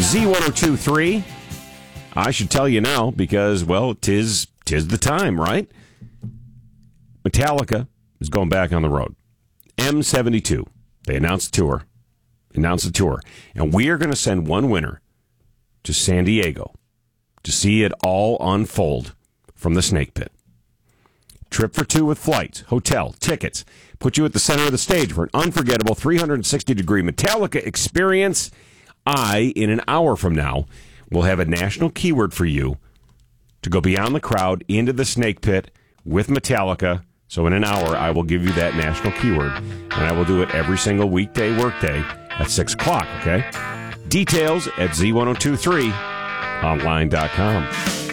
Z1023. I should tell you now because, well, tis the time, right? Metallica is going back on the road. M72. They announced the tour. And we are going to send one winner to San Diego to see it all unfold from the Snake Pit. Trip for two with flights, hotel, tickets. Put you at the center of the stage for an unforgettable 360-degree Metallica experience. In an hour from now, will have a national keyword for you to go beyond the crowd into the Snake Pit with Metallica. So in an hour, I will give you that national keyword, and I will do it every single weekday, workday at 6 o'clock, okay? Details at Z1023online.com.